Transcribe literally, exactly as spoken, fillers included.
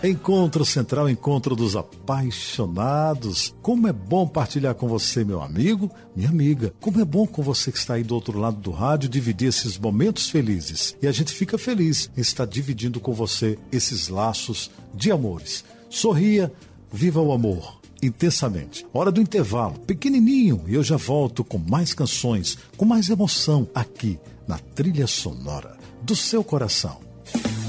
Encontro Central, encontro dos apaixonados. Como é bom partilhar com você, meu amigo, minha amiga. Como é bom com você que está aí do outro lado do rádio, dividir esses momentos felizes. E a gente fica feliz em estar dividindo com você esses laços de amores. Sorria, viva o amor intensamente. Hora do intervalo, pequenininho, e eu já volto com mais canções, com mais emoção aqui na trilha sonora do seu coração.